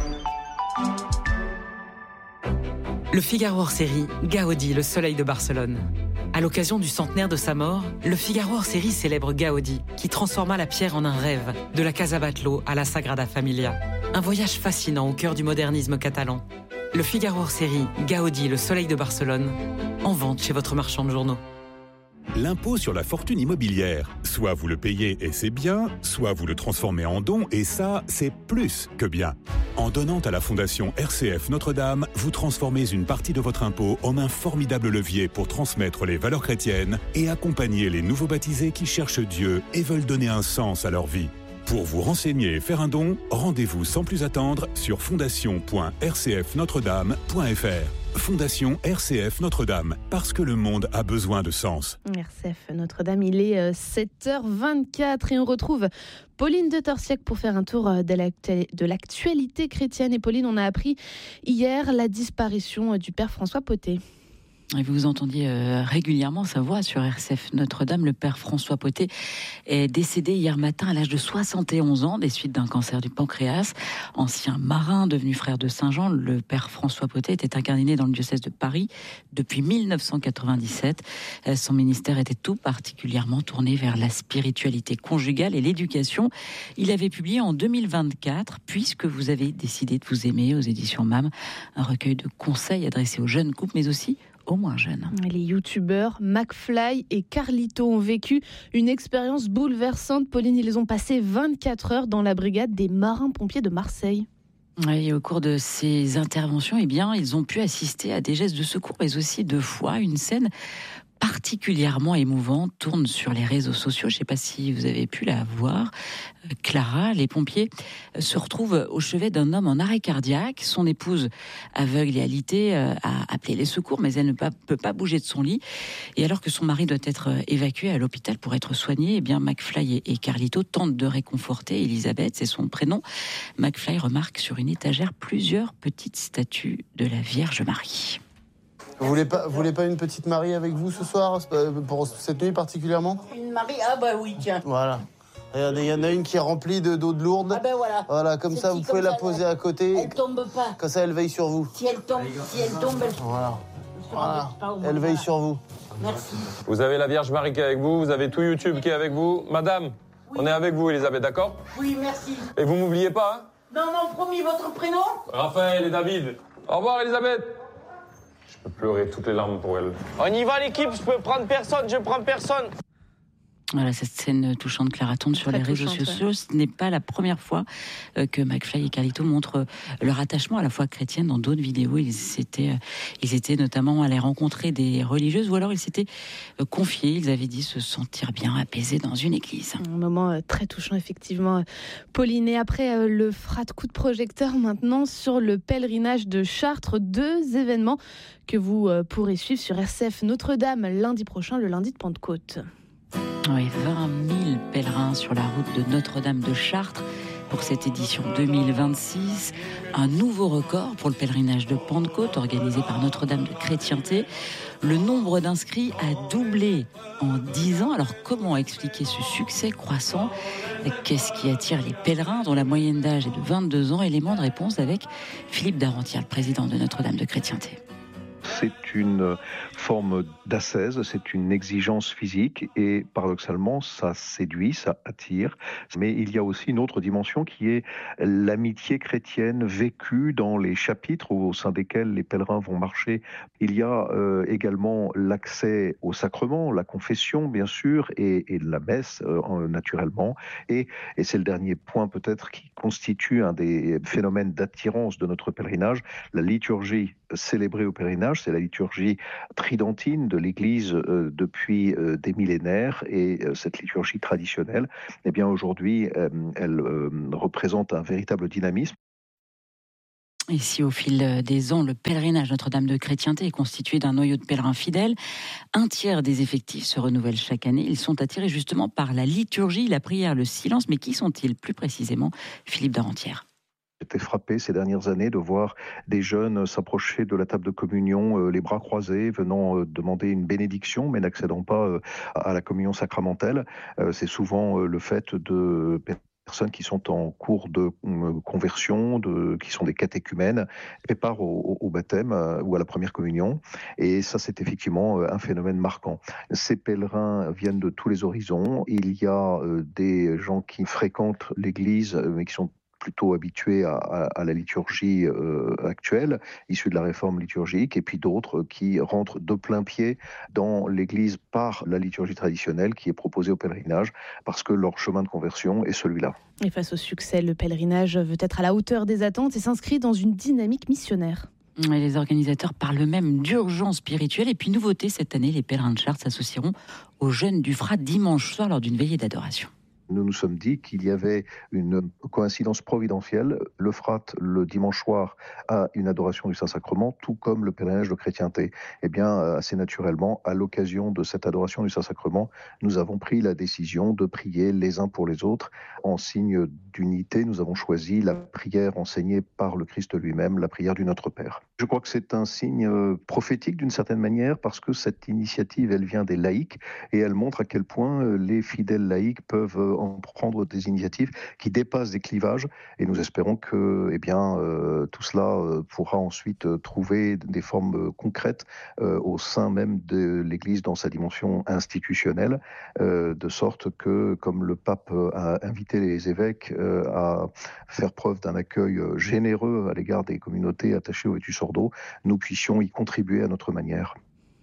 [SPEAKER 20] Le Figaro hors-série, Gaudi, le soleil de Barcelone. À l'occasion du centenaire de sa mort, le Figaro hors-série célèbre Gaudi, qui transforma la pierre en un rêve, de la Casa Batlló à la Sagrada Familia. Un voyage fascinant au cœur du modernisme catalan. Le Figaro hors-série, Gaudi, le soleil de Barcelone, en vente chez votre marchand de journaux.
[SPEAKER 21] L'impôt sur la fortune immobilière. Soit vous le payez et c'est bien, soit vous le transformez en don et ça, c'est plus que bien. En donnant à la Fondation R C F Notre-Dame, vous transformez une partie de votre impôt en un formidable levier pour transmettre les valeurs chrétiennes et accompagner les nouveaux baptisés qui cherchent Dieu et veulent donner un sens à leur vie. Pour vous renseigner et faire un don, rendez-vous sans plus attendre sur fondation point r c f notre dame point f r. Fondation R C F Notre-Dame, parce que le monde a besoin de sens.
[SPEAKER 6] R C F Notre-Dame, il est sept heures vingt-quatre et on retrouve Pauline de Torsiac pour faire un tour de l'actualité chrétienne. Et Pauline, on a appris hier la disparition du père François Pottet.
[SPEAKER 16] Et vous entendiez euh, régulièrement sa voix sur R C F Notre-Dame. Le père François Pottet est décédé hier matin à l'âge de soixante et onze ans des suites d'un cancer du pancréas. Ancien marin devenu frère de Saint Jean, le père François Pottet était incardiné dans le diocèse de Paris depuis mille neuf cent quatre-vingt-dix-sept. Son ministère était tout particulièrement tourné vers la spiritualité conjugale et l'éducation. Il avait publié en deux mille vingt-quatre, Puisque vous avez décidé de vous aimer, aux éditions M A M, un recueil de conseils adressés aux jeunes couples, mais aussi au moins jeunes.
[SPEAKER 6] Les youtubeurs McFly et Carlito ont vécu une expérience bouleversante. Pauline, ils ont passé vingt-quatre heures dans la brigade des marins-pompiers de Marseille.
[SPEAKER 16] Et au cours de ces interventions, eh bien, ils ont pu assister à des gestes de secours, mais aussi de foi. Une scène particulièrement émouvante tourne sur les réseaux sociaux. Je ne sais pas si vous avez pu la voir. Clara, les pompiers se retrouvent au chevet d'un homme en arrêt cardiaque. Son épouse, aveugle et alitée, a appelé les secours, mais elle ne peut pas bouger de son lit. Et alors que son mari doit être évacué à l'hôpital pour être soigné, eh bien McFly et Carlito tentent de réconforter Elisabeth, c'est son prénom. McFly remarque sur une étagère plusieurs petites statues de la Vierge Marie.
[SPEAKER 22] Vous voulez pas, vous voulez pas une petite Marie avec vous ce soir, pour cette nuit particulièrement?
[SPEAKER 23] Une Marie, ah bah oui, tiens.
[SPEAKER 22] Voilà. Regardez, il y en a une qui est remplie de, d'eau de lourde.
[SPEAKER 23] Ah ben voilà.
[SPEAKER 22] Voilà, comme ça, vous pouvez la poser à côté.
[SPEAKER 23] Elle tombe pas.
[SPEAKER 22] Comme ça, elle veille sur vous.
[SPEAKER 23] Si elle tombe, si elle tombe, elle...
[SPEAKER 22] Voilà. Voilà. Elle veille sur vous.
[SPEAKER 1] Merci.
[SPEAKER 5] Vous avez la Vierge Marie qui est avec vous, vous avez tout YouTube qui est avec vous. Madame, oui. On est avec vous, Elisabeth, d'accord?
[SPEAKER 1] Oui, merci.
[SPEAKER 5] Et vous m'oubliez pas, hein?
[SPEAKER 1] Non, non, promis, votre prénom?
[SPEAKER 5] Raphaël et David. Au revoir, Elisabeth. Je peux pleurer toutes les larmes pour elle.
[SPEAKER 10] On y va, l'équipe, je peux prendre personne, je prends personne.
[SPEAKER 16] Voilà, cette scène touchante Clara tourne sur
[SPEAKER 6] Très
[SPEAKER 16] les réseaux
[SPEAKER 6] touchante,
[SPEAKER 16] sociaux.
[SPEAKER 6] ouais.
[SPEAKER 16] Ce n'est pas la première fois que McFly et Carlito montrent leur attachement à la foi chrétienne. Dans d'autres vidéos, ils étaient, ils étaient notamment allés rencontrer des religieuses ou alors ils s'étaient confiés. Ils avaient dit se sentir bien apaisés dans une église.
[SPEAKER 6] Un moment très touchant, effectivement. Pauline, et après le frat coup de projecteur maintenant sur le pèlerinage de Chartres, deux événements que vous pourrez suivre sur R C F Notre-Dame lundi prochain, le lundi de Pentecôte.
[SPEAKER 16] Oui, vingt mille pèlerins sur la route de Notre-Dame de Chartres pour cette édition deux mille vingt-six. Un nouveau record pour le pèlerinage de Pentecôte organisé par Notre-Dame de Chrétienté. Le nombre d'inscrits a doublé en dix ans. Alors comment expliquer ce succès croissant? Qu'est-ce qui attire les pèlerins dont la moyenne d'âge est de vingt-deux ans? Élément de réponse avec Philippe Darentière, le président de Notre-Dame de Chrétienté.
[SPEAKER 23] C'est une forme d'ascèse, c'est une exigence physique et paradoxalement ça séduit, ça attire. Mais il y a aussi une autre dimension qui est l'amitié chrétienne vécue dans les chapitres au sein desquels les pèlerins vont marcher. Il y a euh, également l'accès au sacrement, la confession bien sûr et, et la messe euh, naturellement. Et, et c'est le dernier point peut-être qui constitue un des phénomènes d'attirance de notre pèlerinage, la liturgie célébrée au pèlerinage. C'est la liturgie tridentine de l'Église euh, depuis euh, des millénaires et euh, cette liturgie traditionnelle, eh bien aujourd'hui, euh, elle euh, représente un véritable dynamisme.
[SPEAKER 16] Et si au fil des ans, le pèlerinage Notre-Dame de Chrétienté est constitué d'un noyau de pèlerins fidèles, un tiers des effectifs se renouvellent chaque année. Ils sont attirés justement par la liturgie, la prière, le silence. Mais qui sont-ils plus précisément? Philippe Darentière.
[SPEAKER 23] J'étais frappé ces dernières années de voir des jeunes s'approcher de la table de communion, euh, les bras croisés, venant euh, demander une bénédiction, mais n'accédant pas euh, à la communion sacramentelle. Euh, c'est souvent euh, le fait de personnes qui sont en cours de euh, conversion, de, qui sont des catéchumènes, préparent au, au, au baptême euh, ou à la première communion. Et ça, c'est effectivement euh, un phénomène marquant. Ces pèlerins viennent de tous les horizons. Il y a euh, des gens qui fréquentent l'église, euh, mais qui sont plutôt habitués à, à, à la liturgie euh, actuelle, issue de la réforme liturgique, et puis d'autres qui rentrent de plein pied dans l'Église par la liturgie traditionnelle qui est proposée au pèlerinage, parce que leur chemin de conversion est celui-là.
[SPEAKER 6] Et face au succès, le pèlerinage veut être à la hauteur des attentes et s'inscrit dans une dynamique missionnaire.
[SPEAKER 16] Et les organisateurs parlent même d'urgence spirituelle. Et puis nouveauté, cette année, les pèlerins de Chartres s'associeront aux jeunes du Frat dimanche soir lors d'une veillée d'adoration.
[SPEAKER 23] Nous nous sommes dit qu'il y avait une coïncidence providentielle. Le Frat, le dimanche soir, a une adoration du Saint-Sacrement, tout comme le pèlerinage de Chrétienté. Eh bien, assez naturellement, à l'occasion de cette adoration du Saint-Sacrement, nous avons pris la décision de prier les uns pour les autres. En signe d'unité, nous avons choisi la prière enseignée par le Christ lui-même, la prière du Notre Père. Je crois que c'est un signe prophétique d'une certaine manière, parce que cette initiative, elle vient des laïcs, et elle montre à quel point les fidèles laïcs peuvent en prendre des initiatives qui dépassent des clivages, et nous espérons que eh bien, euh, tout cela euh, pourra ensuite euh, trouver des formes euh, concrètes euh, au sein même de l'Église dans sa dimension institutionnelle, euh, de sorte que, comme le pape a invité les évêques euh, à faire preuve d'un accueil généreux à l'égard des communautés attachées au Vetus Ordo, nous puissions y contribuer à notre manière.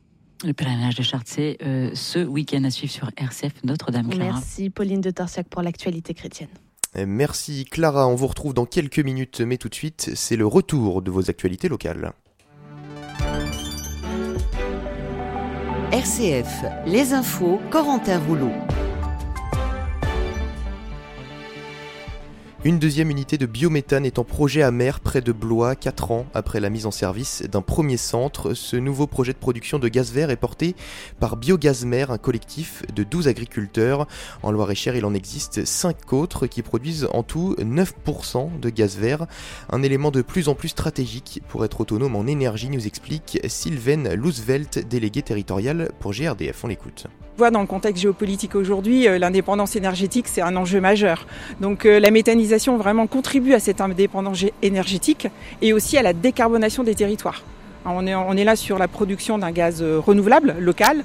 [SPEAKER 16] Le pèlerinage de Chartres, c'est euh, ce week-end à suivre sur R C F Notre-Dame. Clara.
[SPEAKER 6] Merci Pauline de Tarsiac pour l'actualité chrétienne.
[SPEAKER 8] Merci Clara, on vous retrouve dans quelques minutes, mais tout de suite, c'est le retour de vos actualités locales.
[SPEAKER 4] R C F, les infos, Corentin Rouleau.
[SPEAKER 8] Une deuxième unité de biométhane est en projet à Mer, près de Blois, quatre ans après la mise en service d'un premier centre. Ce nouveau projet de production de gaz vert est porté par Biogazmer, un collectif de douze agriculteurs. En Loir-et-Cher, il en existe cinq autres qui produisent en tout neuf pour cent de gaz vert. Un élément de plus en plus stratégique pour être autonome en énergie, nous explique Sylvaine Loosvelt, déléguée territoriale pour G R D F. On l'écoute.
[SPEAKER 11] Dans le contexte géopolitique aujourd'hui, l'indépendance énergétique, c'est un enjeu majeur. Donc la méthanisation vraiment contribue à cette indépendance énergétique et aussi à la décarbonation des territoires. On est, on est là sur la production d'un gaz renouvelable, local,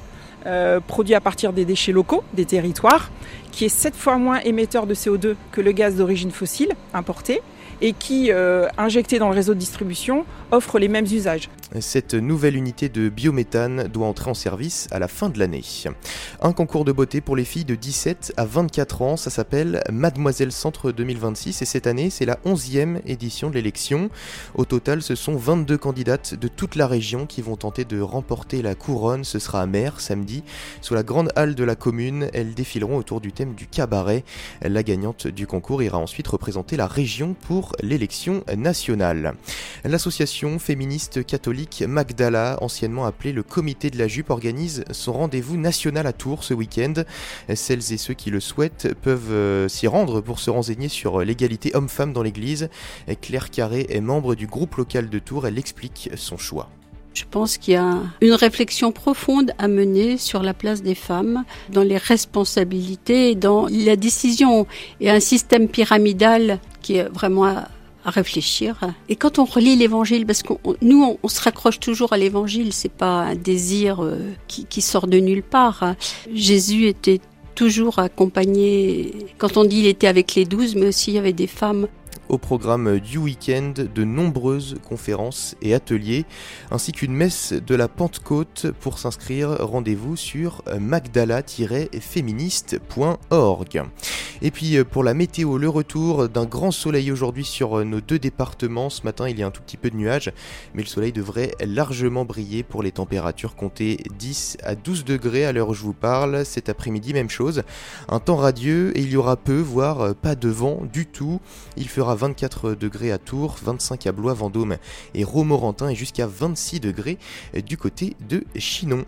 [SPEAKER 11] euh, produit à partir des déchets locaux, des territoires, qui est sept fois moins émetteur de C O deux que le gaz d'origine fossile importé et qui, euh, injecté dans le réseau de distribution, offre les mêmes usages.
[SPEAKER 8] Cette nouvelle unité de biométhane doit entrer en service à la fin de l'année. Un concours de beauté pour les filles de dix-sept à vingt-quatre ans, ça s'appelle Mademoiselle Centre deux mille vingt-six et cette année c'est la onzième édition de l'élection. Au total ce sont vingt-deux candidates de toute la région qui vont tenter de remporter la couronne. Ce sera à Mer samedi, sous la grande halle de la commune. Elles défileront autour du thème du cabaret. La gagnante du concours ira ensuite représenter la région pour l'élection nationale. L'association féministe catholique Magdala, anciennement appelée le Comité de la Jupe, organise son rendez-vous national à Tours ce week-end. Celles et ceux qui le souhaitent peuvent euh, s'y rendre pour se renseigner sur l'égalité homme-femme dans l'église. Claire Carré est membre du groupe local de Tours, elle explique son choix.
[SPEAKER 12] Je pense qu'il y a une réflexion profonde à mener sur la place des femmes dans les responsabilités, dans la décision et un système pyramidal qui est vraiment à, à réfléchir. Et quand on relit l'évangile, parce que nous on, on se raccroche toujours à l'évangile, c'est pas un désir euh, qui, qui sort de nulle part. Hein. Jésus était toujours accompagné, quand on dit il était avec les douze, mais aussi il y avait des femmes.
[SPEAKER 8] Au programme du week-end, de nombreuses conférences et ateliers, ainsi qu'une messe de la Pentecôte. Pour s'inscrire, rendez-vous sur magdala tiret féministe point org. Et puis pour la météo, le retour d'un grand soleil aujourd'hui sur nos deux départements. Ce matin, il y a un tout petit peu de nuages, mais le soleil devrait largement briller pour les températures comptées dix à douze degrés à l'heure où je vous parle. Cet après-midi, même chose. Un temps radieux et il y aura peu, voire pas de vent du tout. Il fera vingt-quatre degrés à Tours, vingt-cinq à Blois, Vendôme et Romorantin et jusqu'à vingt-six degrés du côté de Chinon.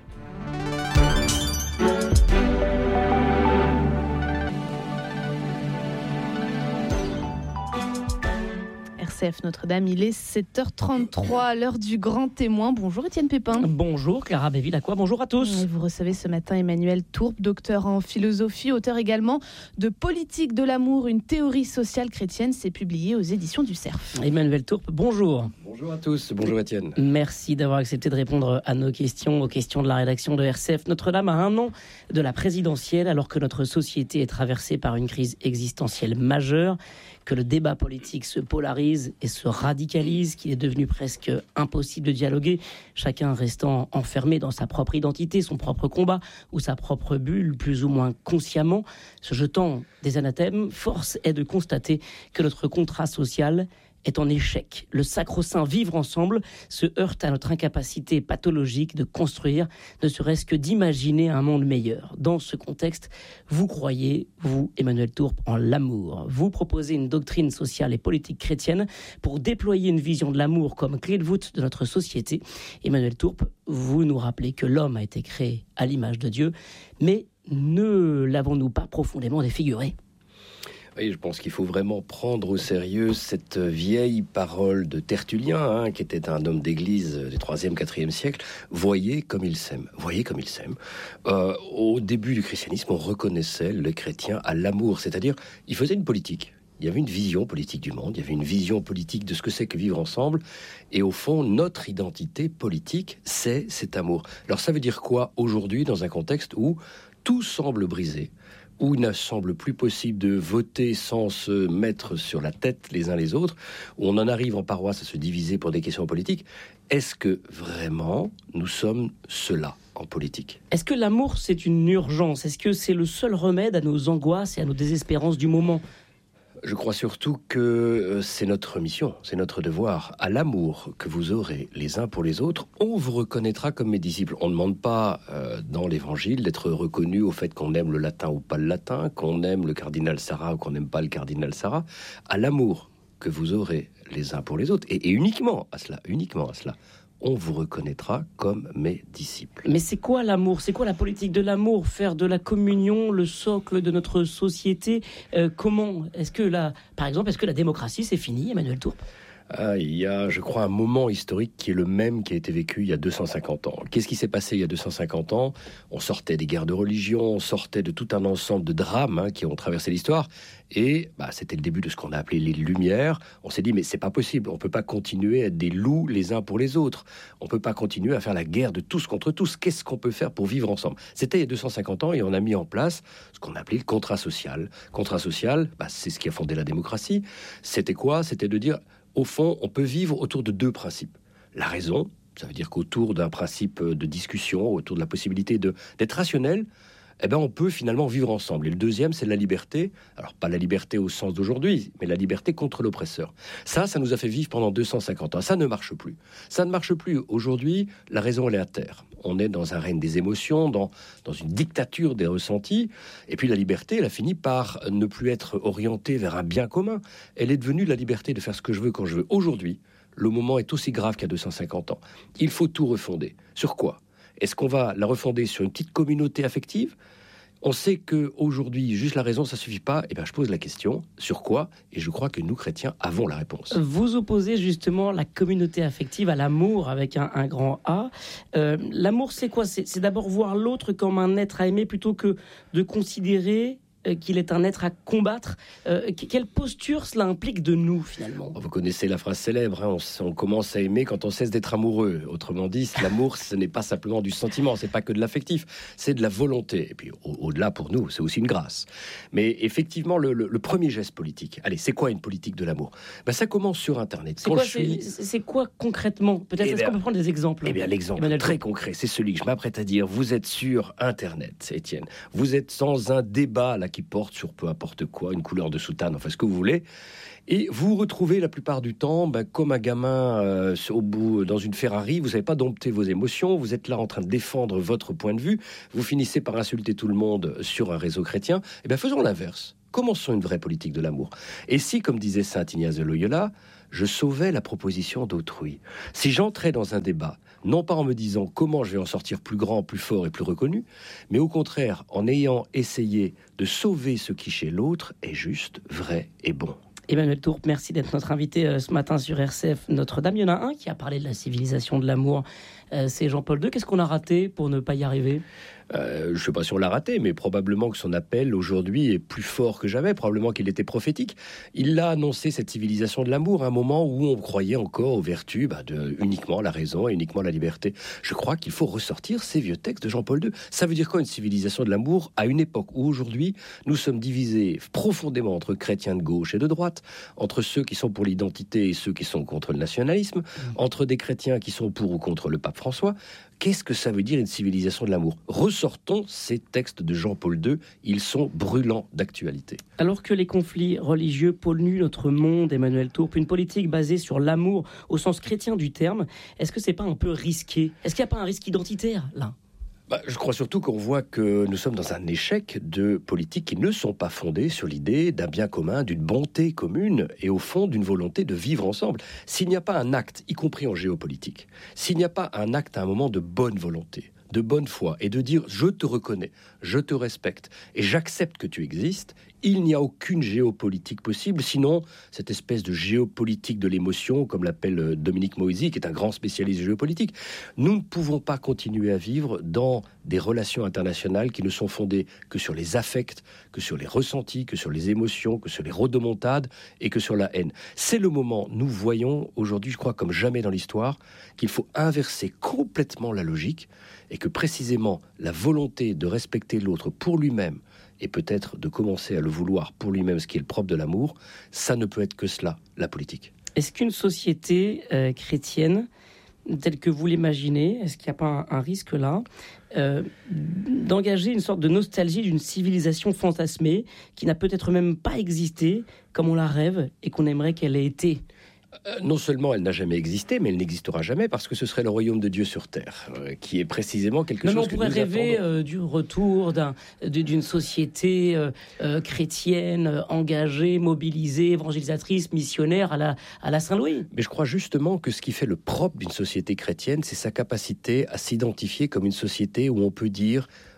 [SPEAKER 6] R C F Notre-Dame, il est sept heures trente-trois à l'heure du grand témoin. Bonjour Étienne Pépin.
[SPEAKER 2] Bonjour Clara Béville-Lacroix, bonjour à tous.
[SPEAKER 6] Et vous recevez ce matin Emmanuel Tourpe, docteur en philosophie, auteur également de Politique de l'amour, une théorie sociale chrétienne. C'est publié aux éditions du Cerf.
[SPEAKER 2] Emmanuel Tourpe, bonjour.
[SPEAKER 7] Bonjour à tous, bonjour Étienne.
[SPEAKER 2] Merci d'avoir accepté de répondre à nos questions, aux questions de la rédaction de R C F Notre-Dame à un an de la présidentielle, alors que notre société est traversée par une crise existentielle majeure, que le débat politique se polarise et se radicalise, qu'il est devenu presque impossible de dialoguer, chacun restant enfermé dans sa propre identité, son propre combat ou sa propre bulle, plus ou moins consciemment, se jetant des anathèmes. Force est de constater que notre contrat social est en échec. Le sacro-saint vivre ensemble se heurte à notre incapacité pathologique de construire, ne serait-ce que d'imaginer un monde meilleur. Dans ce contexte, vous croyez, vous, Emmanuel Tourpe, en l'amour. Vous proposez une doctrine sociale et politique chrétienne pour déployer une vision de l'amour comme clé de voûte de notre société. Emmanuel Tourpe, vous nous rappelez que l'homme a été créé à l'image de Dieu, mais ne l'avons-nous pas profondément défiguré ?
[SPEAKER 7] Oui, je pense qu'il faut vraiment prendre au sérieux cette vieille parole de Tertullien, hein, qui était un homme d'église du troisième, quatrième siècle. Voyez comme il s'aime. Voyez comme il s'aime. Euh, au début du christianisme, on reconnaissait le chrétien à l'amour, c'est-à-dire il faisait une politique. Il y avait une vision politique du monde, il y avait une vision politique de ce que c'est que vivre ensemble. Et au fond, notre identité politique, c'est cet amour. Alors ça veut dire quoi aujourd'hui dans un contexte où tout semble brisé, où il ne semble plus possible de voter sans se mettre sur la tête les uns les autres, où on en arrive en paroisse à se diviser pour des questions politiques. Est-ce que vraiment nous sommes ceux-là en politique ?
[SPEAKER 2] Est-ce que l'amour, c'est une urgence ? Est-ce que c'est le seul remède à nos angoisses et à nos désespérances du moment ?
[SPEAKER 7] Je crois surtout que c'est notre mission, c'est notre devoir. À l'amour que vous aurez les uns pour les autres, on vous reconnaîtra comme mes disciples. On ne demande pas euh, dans l'Évangile d'être reconnu au fait qu'on aime le latin ou pas le latin, qu'on aime le cardinal Sarah ou qu'on n'aime pas le cardinal Sarah. À l'amour que vous aurez les uns pour les autres, et, et uniquement à cela, uniquement à cela, on vous reconnaîtra comme mes disciples.
[SPEAKER 2] Mais c'est quoi l'amour ? C'est quoi la politique de l'amour ? Faire de la communion le socle de notre société ? euh, Comment ? Est-ce que la, par exemple, est-ce que la démocratie c'est fini, Emmanuel Tourpe ?
[SPEAKER 7] Ah, il y a, je crois, un moment historique qui est le même qui a été vécu il y a deux cent cinquante ans. Qu'est-ce qui s'est passé il y a deux cent cinquante ans ? On sortait des guerres de religion, on sortait de tout un ensemble de drames hein, qui ont traversé l'histoire. Et bah, c'était le début de ce qu'on a appelé les Lumières. On s'est dit, mais c'est pas possible. On peut pas continuer à être des loups les uns pour les autres. On peut pas continuer à faire la guerre de tous contre tous. Qu'est-ce qu'on peut faire pour vivre ensemble ? C'était il y a deux cent cinquante ans et on a mis en place ce qu'on a appelé le contrat social. Contrat social, bah, c'est ce qui a fondé la démocratie. C'était quoi ? C'était de dire... Au fond, on peut vivre autour de deux principes. La raison, ça veut dire qu'autour d'un principe de discussion, autour de la possibilité de, d'être rationnel, eh ben on peut finalement vivre ensemble. Et le deuxième, c'est la liberté. Alors, pas la liberté au sens d'aujourd'hui, mais la liberté contre l'oppresseur. Ça, ça nous a fait vivre pendant deux cent cinquante ans. Ça ne marche plus. Ça ne marche plus. Aujourd'hui, la raison, elle est à terre. On est dans un règne des émotions, dans, dans une dictature des ressentis. Et puis la liberté, elle a fini par ne plus être orientée vers un bien commun. Elle est devenue la liberté de faire ce que je veux quand je veux. Aujourd'hui, le moment est aussi grave qu'il y a deux cent cinquante ans. Il faut tout refonder. Sur quoi ? Est-ce qu'on va la refonder sur une petite communauté affective ? On sait qu'aujourd'hui, juste la raison, ça ne suffit pas. Eh bien, je pose la question, sur quoi ? Et je crois que nous, chrétiens, avons la réponse.
[SPEAKER 2] Vous opposez justement la communauté affective à l'amour avec un, un grand A. Euh, l'amour, c'est quoi ? c'est, c'est d'abord voir l'autre comme un être à aimer plutôt que de considérer qu'il est un être à combattre. Euh, quelle posture cela implique de nous, finalement ?
[SPEAKER 7] Vous connaissez la phrase célèbre, hein, on, on commence à aimer quand on cesse d'être amoureux. Autrement dit, l'amour, ce n'est pas simplement du sentiment, c'est pas que de l'affectif, c'est de la volonté. Et puis, au, au-delà, pour nous, c'est aussi une grâce. Mais effectivement, le, le, le premier geste politique, allez, c'est quoi une politique de l'amour ? Ben, ça commence sur Internet.
[SPEAKER 2] C'est, quoi, je suis... c'est, c'est quoi concrètement ? Peut-être, eh est-ce bien, qu'on peut prendre des exemples ?
[SPEAKER 7] Eh bien, l'exemple Emmanuel très concret, c'est celui que je m'apprête à dire. Vous êtes sur Internet, Étienne. Vous êtes dans un débat, là, qui porte sur peu importe quoi, une couleur de soutane, enfin ce que vous voulez, et vous vous retrouvez la plupart du temps ben, comme un gamin euh, au bout dans une Ferrari, vous n'avez pas dompté vos émotions, vous êtes là en train de défendre votre point de vue, vous finissez par insulter tout le monde sur un réseau chrétien. Eh bien faisons l'inverse. Commençons une vraie politique de l'amour. Et si, comme disait saint Ignace de Loyola, je sauvais la proposition d'autrui. Si j'entrais dans un débat, non pas en me disant comment je vais en sortir plus grand, plus fort et plus reconnu, mais au contraire en ayant essayé de sauver ce qui chez l'autre est juste, vrai et bon.
[SPEAKER 2] Emmanuel Tourpe, merci d'être notre invité euh, ce matin sur R C F Notre-Dame. Il y en a un qui a parlé de la civilisation de l'amour, euh, c'est Jean-Paul deux. Qu'est-ce qu'on a raté pour ne pas y arriver ?
[SPEAKER 7] Euh, je ne sais pas si on l'a raté, mais probablement que son appel aujourd'hui est plus fort que jamais, probablement qu'il était prophétique. Il a annoncé cette civilisation de l'amour à un moment où on croyait encore aux vertus bah, de uniquement la raison et uniquement la liberté. Je crois qu'il faut ressortir ces vieux textes de Jean-Paul deux. Ça veut dire quoi une civilisation de l'amour à une époque où aujourd'hui nous sommes divisés profondément entre chrétiens de gauche et de droite, entre ceux qui sont pour l'identité et ceux qui sont contre le nationalisme, mmh. entre des chrétiens qui sont pour ou contre le pape François. Qu'est-ce que ça veut dire une civilisation de l'amour ? Ressortons ces textes de Jean-Paul deux, ils sont brûlants d'actualité.
[SPEAKER 2] Alors que les conflits religieux polluent notre monde, Emmanuel Tourpe, une politique basée sur l'amour au sens chrétien du terme, est-ce que c'est pas un peu risqué ? Est-ce qu'il n'y a pas un risque identitaire là ?
[SPEAKER 7] Bah, je crois surtout qu'on voit que nous sommes dans un échec de politiques qui ne sont pas fondées sur l'idée d'un bien commun, d'une bonté commune et au fond d'une volonté de vivre ensemble. S'il n'y a pas un acte, y compris en géopolitique, s'il n'y a pas un acte à un moment de bonne volonté, de bonne foi et de dire je te reconnais, je te respecte et j'accepte que tu existes, il n'y a aucune géopolitique possible, sinon cette espèce de géopolitique de l'émotion, comme l'appelle Dominique Moïsi, qui est un grand spécialiste de géopolitique, nous ne pouvons pas continuer à vivre dans des relations internationales qui ne sont fondées que sur les affects, que sur les ressentis, que sur les émotions, que sur les rodomontades et que sur la haine. C'est le moment, nous voyons aujourd'hui, je crois comme jamais dans l'histoire, qu'il faut inverser complètement la logique et que précisément la volonté de respecter l'autre pour lui-même et peut-être de commencer à le vouloir pour lui-même, ce qui est le propre de l'amour, ça ne peut être que cela, la politique.
[SPEAKER 2] Est-ce qu'une société euh, chrétienne, telle que vous l'imaginez, est-ce qu'il n'y a pas un, un risque là, euh, d'engager une sorte de nostalgie d'une civilisation fantasmée qui n'a peut-être même pas existé comme on la rêve et qu'on aimerait qu'elle ait été ?
[SPEAKER 7] Euh, non seulement elle n'a jamais existé, mais elle n'existera jamais parce que ce serait le royaume de Dieu sur terre, euh, qui est précisément quelque
[SPEAKER 2] non,
[SPEAKER 7] chose
[SPEAKER 2] on
[SPEAKER 7] que
[SPEAKER 2] pourrait
[SPEAKER 7] nous
[SPEAKER 2] rêver euh, du retour d'un, d'une société euh, euh, chrétienne, euh, engagée, mobilisée, évangélisatrice, missionnaire à la, à la Saint-Louis.
[SPEAKER 7] Mais je crois justement que ce qui fait le propre d'une société chrétienne, c'est sa capacité à s'identifier comme une société où on peut dire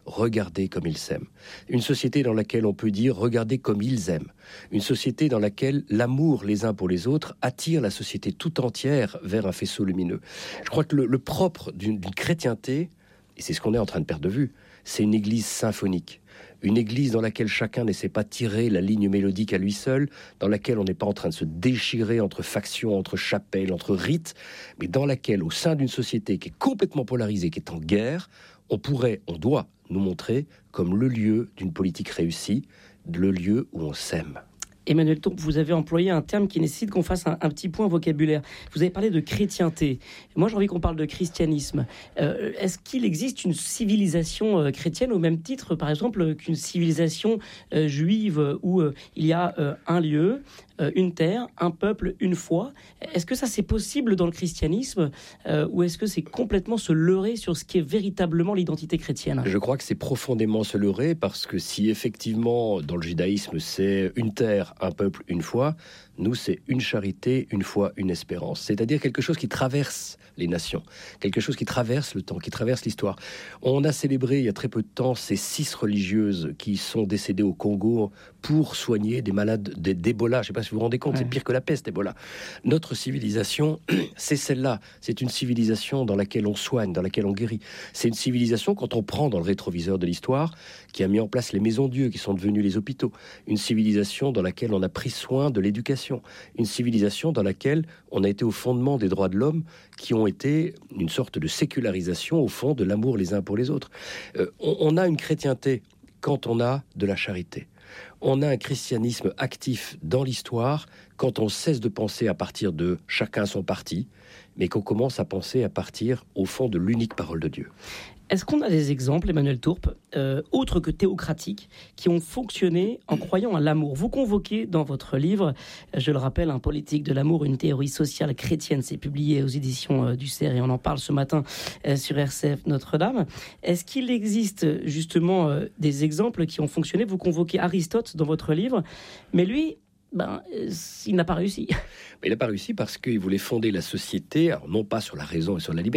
[SPEAKER 7] regardez comme ils s'aiment. Une société dans laquelle on peut dire regardez comme ils aiment. Une société dans laquelle l'amour les uns pour les autres attire la société tout entière vers un faisceau lumineux. Je crois que le, le propre d'une, d'une chrétienté, et c'est ce qu'on est en train de perdre de vue, c'est une église symphonique. Une église dans laquelle chacun n'essaie pas de tirer la ligne mélodique à lui seul, dans laquelle on n'est pas en train de se déchirer entre factions, entre chapelles, entre rites, mais dans laquelle, au sein d'une société qui est complètement polarisée, qui est en guerre, on pourrait, on doit nous montrer comme le lieu d'une politique réussie, le lieu où on s'aime.
[SPEAKER 2] Emmanuel Tourpe, vous avez employé un terme qui nécessite qu'on fasse un, un petit point vocabulaire. Vous avez parlé de chrétienté. Moi, j'ai envie qu'on parle de christianisme. Euh, est-ce qu'il existe une civilisation euh, chrétienne au même titre, par exemple, qu'une civilisation euh, juive où euh, il y a euh, un lieu, euh, une terre, un peuple, une foi? Est-ce que ça, c'est possible dans le christianisme euh, ou est-ce que c'est complètement se leurrer sur ce qui est véritablement l'identité chrétienne?
[SPEAKER 7] Je crois que c'est profondément se leurrer parce que si effectivement, dans le judaïsme, c'est une terre, un peuple, une foi, nous, c'est une charité, une foi, une espérance. C'est-à-dire quelque chose qui traverse les nations, quelque chose qui traverse le temps, qui traverse l'histoire. On a célébré il y a très peu de temps ces six religieuses qui sont décédées au Congo pour soigner des malades d'Ebola. Je ne sais pas si vous vous rendez compte, ouais. C'est pire que la peste, Ebola. Notre civilisation, c'est celle-là. C'est une civilisation dans laquelle on soigne, dans laquelle on guérit. C'est une civilisation, quand on prend dans le rétroviseur de l'histoire, qui a mis en place les maisons-dieux, qui sont devenues les hôpitaux. Une civilisation dans laquelle on a pris soin de l'éducation. Une civilisation dans laquelle on a été au fondement des droits de l'homme, qui ont été une sorte de sécularisation, au fond, de l'amour les uns pour les autres. Euh, on, on a une chrétienté quand on a de la charité. On a un christianisme actif dans l'histoire quand on cesse de penser à partir de chacun son parti, mais qu'on commence à penser à partir, au fond, de l'unique parole de Dieu.
[SPEAKER 2] Est-ce qu'on a des exemples, Emmanuel Tourpe, euh, autres que théocratiques, qui ont fonctionné en croyant à l'amour? Vous convoquez dans votre livre, je le rappelle, un politique de l'amour, une théorie sociale chrétienne. C'est publié aux éditions euh, du C E R et on en parle ce matin euh, sur R C F Notre-Dame. Est-ce qu'il existe justement euh, des exemples qui ont fonctionné? Vous convoquez Aristote dans votre livre, mais lui... Ben, euh, il n'a pas réussi.
[SPEAKER 7] Mais il n'a pas réussi parce qu'il voulait fonder la société, alors non pas sur la raison et sur la liberté,